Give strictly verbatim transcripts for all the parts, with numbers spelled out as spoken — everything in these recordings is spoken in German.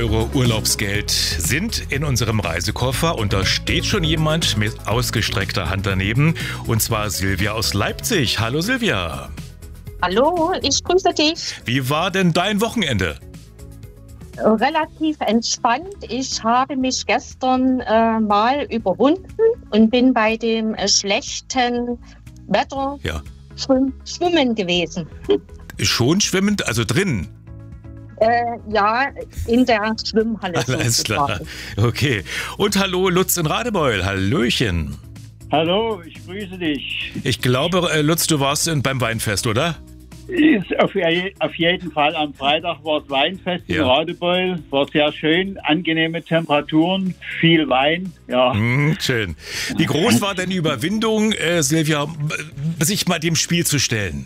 Euro Urlaubsgeld sind in unserem Reisekoffer und da steht schon jemand mit ausgestreckter Hand daneben und zwar Silvia aus Leipzig. Hallo Silvia. Hallo, ich grüße dich. Wie war denn dein Wochenende? Relativ entspannt. Ich habe mich gestern äh, mal überwunden und bin bei dem äh, schlechten Wetter Ja. schwimm- schwimmen gewesen. Schon schwimmend, also drin? Äh, ja, in der Schwimmhalle. Alles klar. sozusagen. Okay. Und hallo Lutz in Radebeul. Hallöchen. Hallo, ich grüße dich. Ich glaube, äh, Lutz, du warst in, beim Weinfest, oder? Ist auf, je- auf jeden Fall am Freitag war es Weinfest in Ja. Radebeul. War sehr schön, angenehme Temperaturen, viel Wein. Ja, Hm, schön. Wie groß war denn die Überwindung, äh, Silvia, b- sich mal dem Spiel zu stellen?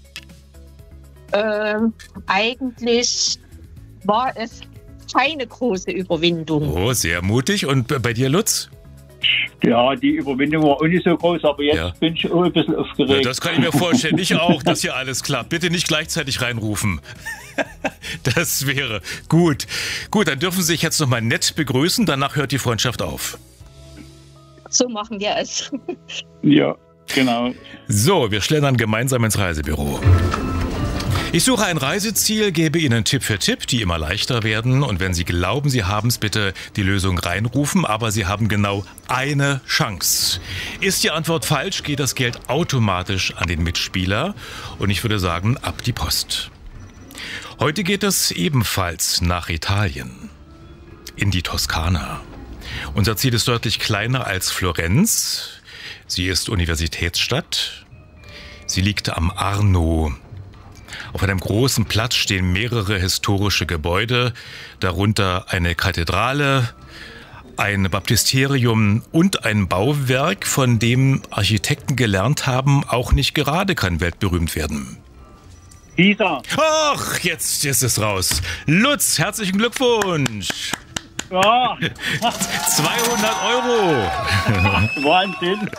Ähm, eigentlich war es keine große Überwindung. Oh, sehr mutig. Und b- bei dir, Lutz? ja, die Überwindung war auch nicht so groß, aber jetzt Ja. bin ich auch ein bisschen Ja, aufgeregt. das kann ich mir vorstellen. Ich auch, dass hier alles klappt. Bitte nicht gleichzeitig reinrufen. Das wäre gut. Gut, dann dürfen Sie sich jetzt nochmal nett begrüßen. Danach hört die Freundschaft auf. So machen wir es. Ja, genau. So, wir schlendern gemeinsam ins Reisebüro. Ich suche ein Reiseziel, gebe Ihnen Tipp für Tipp, die immer leichter werden. Und wenn Sie glauben, Sie haben es, bitte die Lösung reinrufen. Aber Sie haben genau eine Chance. Ist die Antwort falsch, geht das Geld automatisch an den Mitspieler. Und ich würde sagen, ab die Post. Heute geht es ebenfalls nach Italien. In die Toskana. Unser Ziel ist deutlich kleiner als Florenz. Sie ist Universitätsstadt. Sie liegt am Arno. Auf einem großen Platz stehen mehrere historische Gebäude, darunter eine Kathedrale, ein Baptisterium und ein Bauwerk, von dem Architekten gelernt haben, auch nicht gerade kann weltberühmt werden. Pisa. Ach, jetzt ist es raus. Lutz, herzlichen Glückwunsch. Ja, zweihundert Euro. Wahnsinn.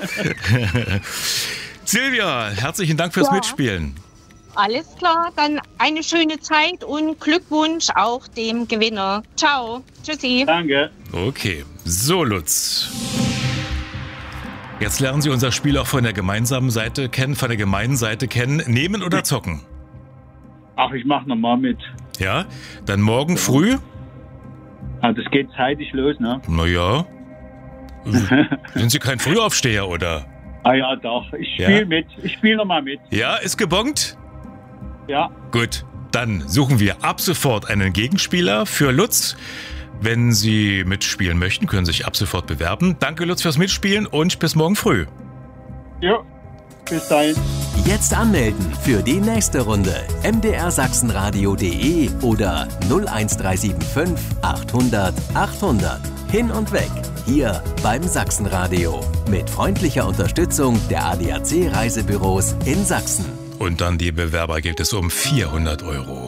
Silvia, herzlichen Dank fürs Ja. Mitspielen. Alles klar, dann eine schöne Zeit und Glückwunsch auch dem Gewinner. Ciao. Tschüssi. Danke. Okay, so Lutz. Jetzt lernen Sie unser Spiel auch von der gemeinsamen Seite kennen, von der gemeinen Seite kennen. Nehmen oder zocken? Ach, ich mach nochmal mit. Ja, dann morgen früh? Ah, das geht zeitig los, ne? Naja. Sind Sie kein Frühaufsteher, oder? Ah ja, doch. Ich Ja? spiele mit. Ich spiele nochmal mit. Ja, ist gebongt? Ja. Gut, dann suchen wir ab sofort einen Gegenspieler für Lutz. Wenn Sie mitspielen möchten, können Sie sich ab sofort bewerben. Danke Lutz fürs Mitspielen und bis morgen früh. Ja. Bis dahin. Jetzt anmelden für die nächste Runde. m d r sachsenradio punkt d e oder null eins drei sieben fünf achthundert achthundert. Hin und weg. Hier beim Sachsenradio. Mit freundlicher Unterstützung der A D A C Reisebüros in Sachsen. Und dann die Bewerber geht es um vierhundert Euro.